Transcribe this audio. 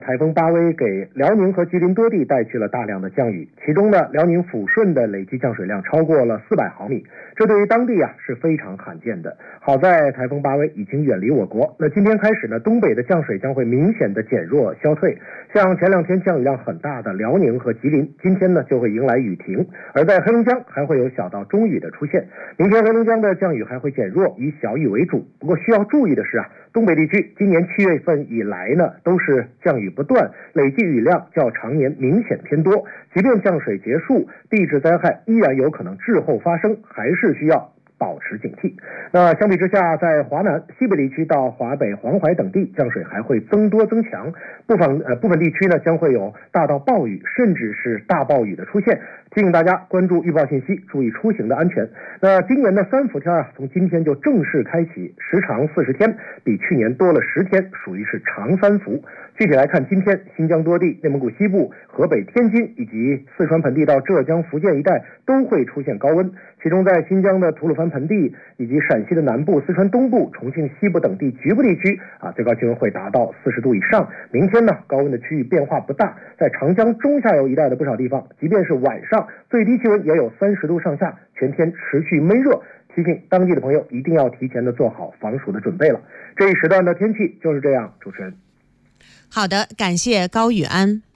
台风巴威给辽宁和吉林多地带去了大量的降雨，其中呢，辽宁抚顺的累计降水量超过了400毫米，这对于当地是非常罕见的。好在台风巴威已经远离我国，那今天开始呢，东北的降水将会明显的减弱消退。像前2天降雨量很大的辽宁和吉林，今天呢就会迎来雨停，而在黑龙江还会有小到中雨的出现。明天黑龙江的降雨还会减弱，以小雨为主。不过需要注意的是东北地区今年7月份以来呢，都是降雨不断，累计雨量较常年明显偏多。即便降水结束，地质灾害依然有可能滞后发生，还是需要保持警惕。那相比之下，在华南、西北地区到华北、黄淮等地，降水还会增多增强，部分地区呢将会有大到暴雨，甚至是大暴雨的出现。提醒大家关注预报信息，注意出行的安全。那今年的3伏天从今天就正式开启，时长40天，比去年多了10天，属于是长3伏。具体来看，今天新疆多地、内蒙古西部、河北、天津以及四川盆地到浙江、福建一带都会出现高温，其中在新疆的吐鲁番盆地以及陕西的南部、四川东部、重庆西部等地局部地区最高气温会达到40度以上。明天呢，高温的区域变化不大，在长江中下游一带的不少地方，即便是晚上最低气温也有30度上下，全天持续闷热。提醒当地的朋友一定要提前的做好防暑的准备了。这一时段的天气就是这样，主持人。 好的，感谢高宇安。